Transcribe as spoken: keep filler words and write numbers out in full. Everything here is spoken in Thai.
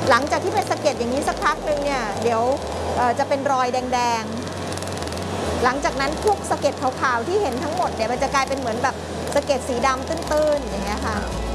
หลังจากที่เป็นสะเก็ดอย่างนี้สักพักหนึ่งเนี่ยเดี๋ยวจะเป็นรอยแดงๆหลังจากนั้นพวกสะเก็ดขาวๆที่เห็นทั้งหมดเนี่ยมันจะกลายเป็นเหมือนแบบสะเก็ดสีดำตื้นๆอย่างเงี้ยค่ะ